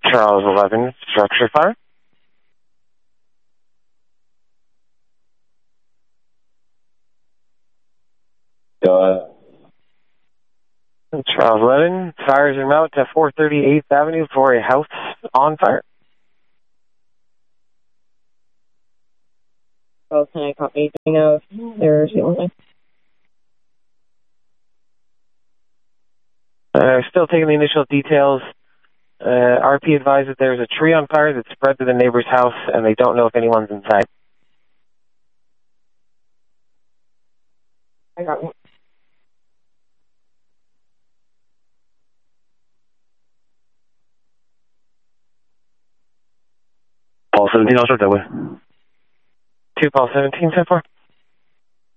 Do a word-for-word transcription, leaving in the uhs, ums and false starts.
Charles eleven, structure fire. Go ahead. Charles eleven, fires in route to four thirty-eighth Avenue for a house on fire. Oh, can I copy? Do you know if there's the only? Uh, still taking the initial details. Uh, R P advised that there's a tree on fire that spread to the neighbor's house, and they don't know if anyone's inside. I got one. Paul seventeen, I'll start that way. Two Paul seventeen, so far.